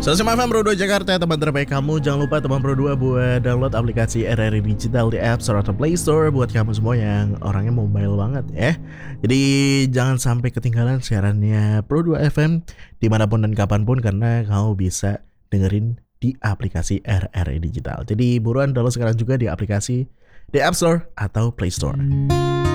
105 FM Pro 2 Jakarta, teman terbaik kamu. Jangan lupa teman Pro 2 buat download aplikasi RRI Digital di App Store atau Play Store buat kamu semua yang orangnya mobile banget ya. Jadi jangan sampai ketinggalan siarannya Pro 2 FM dimanapun dan kapanpun, karena kamu bisa dengerin di aplikasi RRI Digital. Jadi buruan download sekarang juga di aplikasi di App Store atau Play Store.